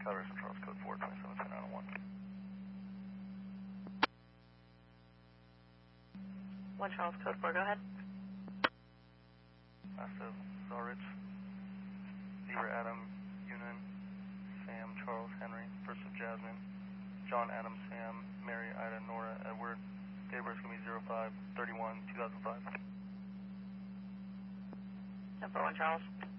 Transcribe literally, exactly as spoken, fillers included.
Calvary Charles, code four, twenty-seven ten nine oh one. one Charles, code four, go ahead. Massive, Zarich, Zebra Adam, Yunan, Sam, Charles, Henry, First of Jasmine, John, Adam, Sam, Mary, Ida, Nora, Edward. Date of birth is going to be zero five thirty-one two thousand five. ten four one Charles.